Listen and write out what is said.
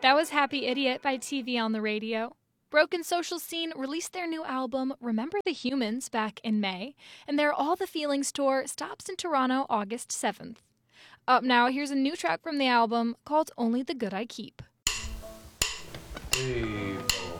That was Happy Idiot by TV on the Radio. Broken Social Scene released their new album, Remember the Humans, back in May, and their All the Feelings tour stops in Toronto August 7th. Up now, here's a new track from the album called Only the Good I Keep. Hey.